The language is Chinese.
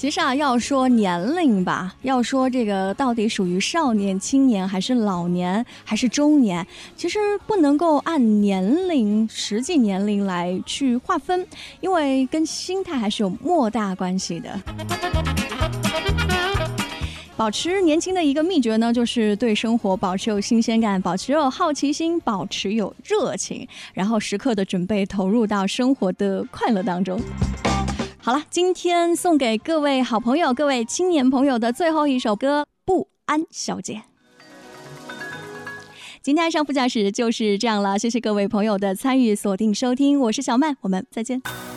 其实啊，要说年龄吧，要说这个到底属于少年、青年，还是老年，还是中年，其实不能够按年龄、实际年龄来去划分，因为跟心态还是有莫大关系的。保持年轻的一个秘诀呢，就是对生活保持有新鲜感，保持有好奇心，保持有热情，然后时刻的准备投入到生活的快乐当中。好了，今天送给各位好朋友、各位青年朋友的最后一首歌《不安小姐》。今天上副驾驶就是这样了，谢谢各位朋友的参与，锁定收听，我是小曼，我们再见。